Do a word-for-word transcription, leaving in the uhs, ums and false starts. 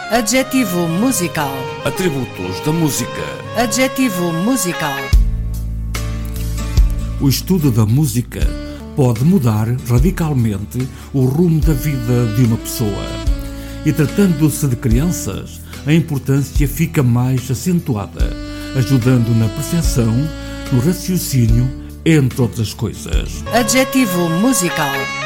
Adjetivo musical. Atributos da música. Adjetivo musical. O estudo da música pode mudar radicalmente o rumo da vida de uma pessoa. E tratando-se de crianças, a importância fica mais acentuada, ajudando na percepção, no raciocínio, entre outras coisas. Adjetivo musical.